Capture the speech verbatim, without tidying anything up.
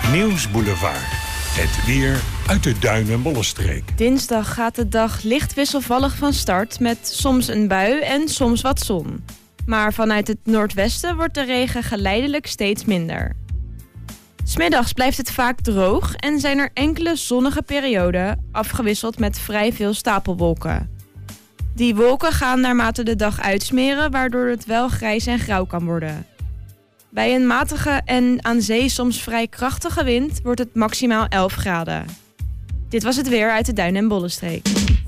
Nieuwsboulevard. Het weer uit de Duin- en Bollenstreek. Dinsdag gaat de dag licht wisselvallig van start met soms een bui en soms wat zon. Maar vanuit het noordwesten wordt de regen geleidelijk steeds minder. 'S Middags blijft het vaak droog en zijn er enkele zonnige perioden, afgewisseld met vrij veel stapelwolken. Die wolken gaan naarmate de dag uitsmeren, waardoor het wel grijs en grauw kan worden. Bij een matige en aan zee soms vrij krachtige wind wordt het maximaal elf graden. Dit was het weer uit de Duin- en Bollenstreek.